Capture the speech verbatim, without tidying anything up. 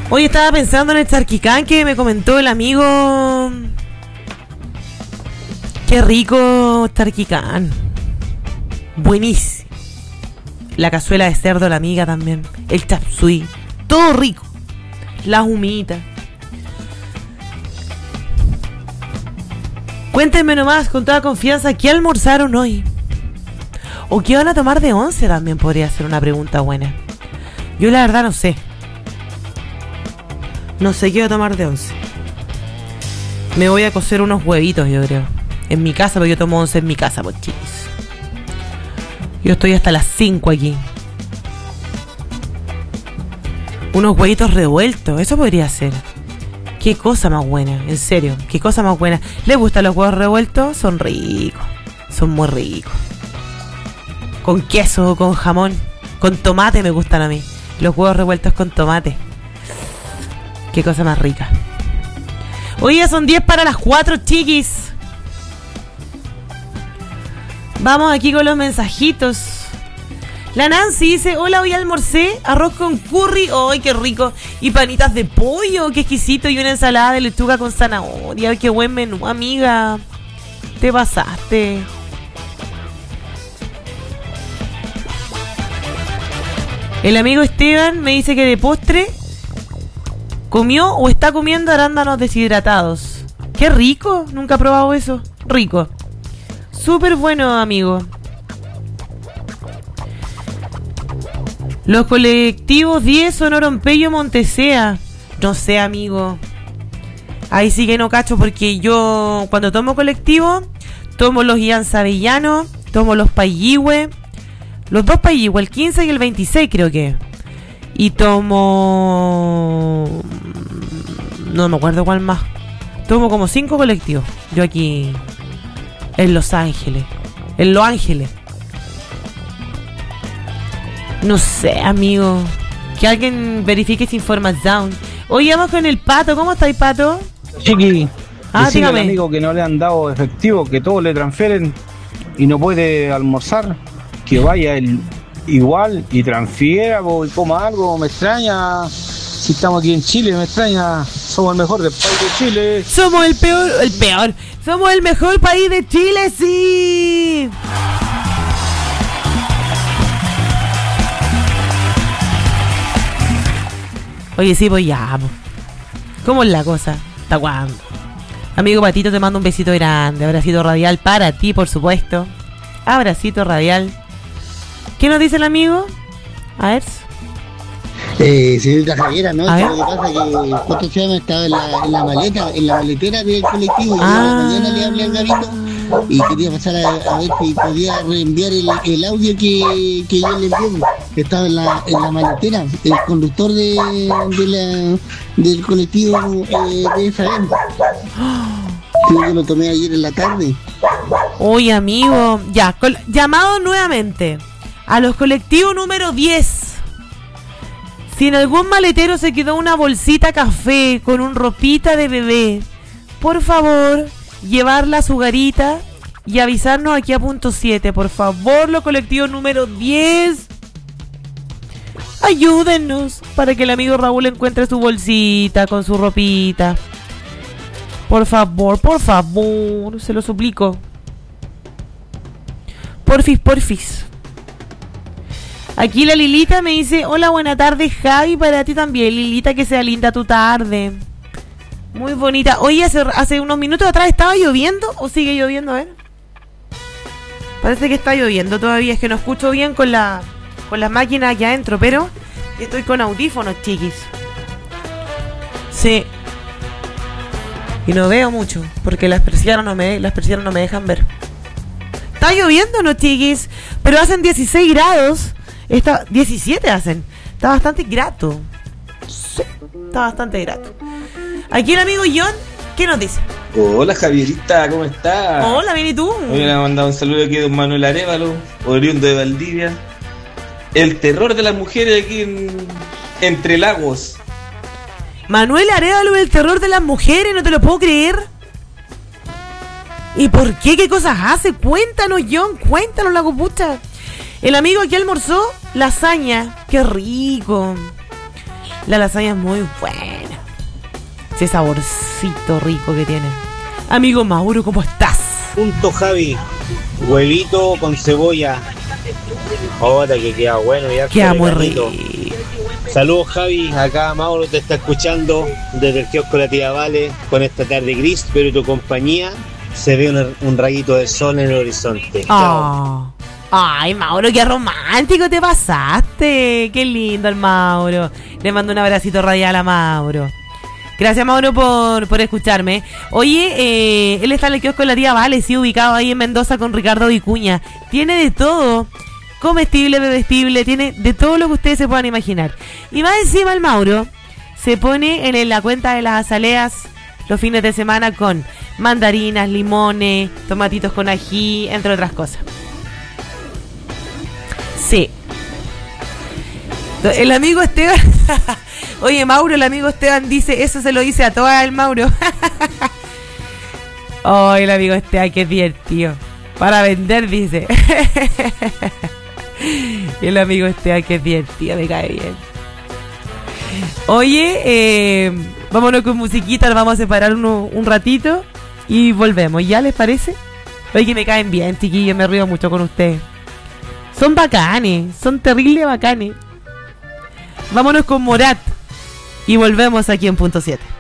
Hoy estaba pensando en el charquicán que me comentó el amigo. Qué rico charquicán. Buenísimo. La cazuela de cerdo, la amiga también. El chapsui. Todo rico. Las humitas. Cuéntenme nomás con toda confianza qué almorzaron hoy. O qué van a tomar de once también podría ser una pregunta buena. Yo la verdad no sé. No sé qué voy a tomar de once. Me voy a cocer unos huevitos, yo creo. En mi casa, porque yo tomo once en mi casa, pues chiquis. Yo estoy hasta las cinco aquí. Unos huevitos revueltos, eso podría ser. Qué cosa más buena, en serio, qué cosa más buena. ¿Les gustan los huevos revueltos? Son ricos, son muy ricos. Con queso, con jamón, con tomate me gustan a mí. Los huevos revueltos con tomate. Qué cosa más rica. Hoy ya son diez para las cuatro, chiquis. Vamos aquí con los mensajitos. La Nancy dice, hola, hoy almorcé arroz con curry, ¡ay, qué rico! Y panitas de pollo, qué exquisito, y una ensalada de lechuga con zanahoria. ¡Ay, qué buen menú, amiga! Te pasaste. El amigo Esteban me dice que de postre comió o está comiendo arándanos deshidratados. ¡Qué rico! Nunca he probado eso. Rico. Súper bueno, amigo. Los colectivos diez son Orompeyo Montesea. No sé, amigo. Ahí sí que no cacho, porque yo cuando tomo colectivo tomo los Ian Savellanos, tomo los Payihue, los dos Payihue, el quince y el veintiséis creo que. Y tomo... no me acuerdo cuál más. Tomo como cinco colectivos. Yo aquí en Los Ángeles. En Los Ángeles. No sé, amigo. Que alguien verifique esa información. Hoy vamos con el Pato. ¿Cómo estáis, Pato? Chiqui. Ah, decirle dígame. al amigo que no le han dado efectivo, que todos le transfieren y no puede almorzar, que vaya el igual y transfiera y coma algo. Me extraña. Si estamos aquí en Chile, me extraña. Somos el mejor del país de Chile. Somos el peor, el peor. Somos el mejor país de Chile, sí. Oye, sí, pues ya. Po. ¿Cómo es la cosa? ¿Hasta cuándo? Amigo Patito, te mando un besito grande. Abracito radial para ti, por supuesto. Abracito radial. ¿Qué nos dice el amigo? A ver. Eh, señorita Javiera, ¿no? A ver. Lo que pasa es que justo se llama estaba en la, en la maleta, en la maletera del colectivo. Y Ah. yo a la mañana le hablé al Gabito y quería pasar a, a ver si podía reenviar el, el audio que, que yo le envié. Que estaba en la, en la maletera. El conductor de, de la, del colectivo eh, de esa vez. Sí, yo lo tomé ayer en la tarde. Oye, amigo. Ya, col- llamado nuevamente a los colectivos número diez. Si en algún maletero se quedó una bolsita café con un ropita de bebé, por favor, llevarla a su garita y avisarnos aquí a punto siete. Por favor, los colectivos número diez. Ayúdennos para que el amigo Raúl encuentre su bolsita con su ropita. Por favor, por favor, se lo suplico. Porfis, porfis. Aquí la Lilita me dice, hola, buena tarde, Javi, para ti también, Lilita, que sea linda tu tarde. Muy bonita. Oye, hace, hace unos minutos atrás estaba lloviendo, ¿o sigue lloviendo? A ver. Parece que está lloviendo todavía, es que no escucho bien con la con las máquinas aquí adentro, pero estoy con audífonos, chiquis. Sí. Y no veo mucho, porque las persianas no me, las persianas no me dejan ver. Está lloviendo, ¿no, chiquis? Pero hacen dieciséis grados. Está, diecisiete hacen. Está bastante grato. Sí, está bastante grato. Aquí el amigo John, ¿qué nos dice? Hola Javierita, ¿cómo estás? Hola, bien, ¿y tú? Hoy me ha mandado un saludo aquí de don Manuel Arévalo, oriundo de Valdivia. El terror de las mujeres aquí en Entre Lagos. Manuel Arévalo, el terror de las mujeres, no te lo puedo creer. ¿Y por qué? ¿Qué cosas hace? Cuéntanos, John, cuéntanos, la copucha. El amigo aquí almorzó lasaña. ¡Qué rico! La lasaña es muy buena. Ese saborcito rico que tiene. Amigo Mauro, ¿cómo estás? Punto Javi, huevito con cebolla. Ahora que queda bueno ya. Queda muy rico. Saludos Javi, acá Mauro te está escuchando desde el kiosco La Tía Vale con esta tarde gris, pero tu compañía se ve un, un rayito de sol en el horizonte. Oh. Ay, Mauro, qué romántico te pasaste. Qué lindo el Mauro. Le mando un abracito radial a Mauro. Gracias, Mauro, por, por escucharme. Oye, eh, él está en el kiosco de La Tía Vale, sí, ubicado ahí en Mendoza con Ricardo Vicuña. Tiene de todo. Comestible, bebestible, tiene de todo lo que ustedes se puedan imaginar. Y más encima el Mauro se pone en la cuenta de las azaleas los fines de semana con mandarinas, limones, tomatitos con ají, entre otras cosas. Sí. El amigo Esteban... Oye, Mauro, el amigo Esteban dice, eso se lo dice a todas el Mauro. Oh, el amigo Esteban, qué divertido. Para vender, dice. El amigo Esteban, que es divertido, me cae bien. Oye, eh, vámonos con musiquita, nos vamos a separar uno, un ratito y volvemos. ¿Ya les parece? Oye, que me caen bien, chiquillos, me río mucho con ustedes. Son bacanes, son terribles bacanes. Vámonos con Morat y volvemos aquí en Punto siete.